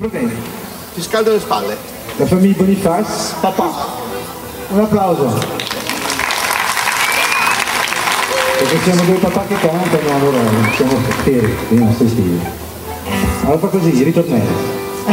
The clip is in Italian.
Va bene. Ti scaldo le spalle. La famiglia Boniface, papà. Un applauso. Perché siamo due papà che cantano, allora siamo per i nostri figli. Allora fa così, ritornello.